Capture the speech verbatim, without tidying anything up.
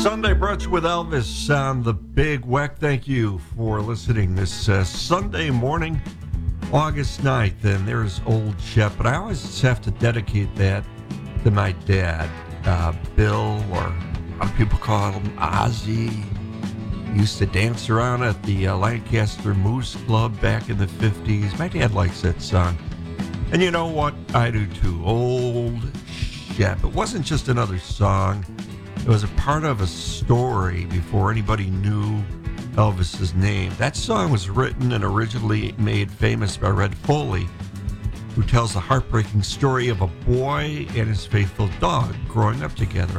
Sunday Brunch with Elvis on the Big Weck. Thank you for listening this uh, Sunday morning, August ninth. And there's Old Shep, but I always have to dedicate that to my dad, uh, Bill, or a lot of people call him Ozzy. He used to dance around at the uh, Lancaster Moose Club back in the fifties. My dad likes that song. And you know what? I do too. Old Shep. It wasn't just another song. It was a part of a story before anybody knew Elvis's name. That song was written and originally made famous by Red Foley, who tells the heartbreaking story of a boy and his faithful dog growing up together.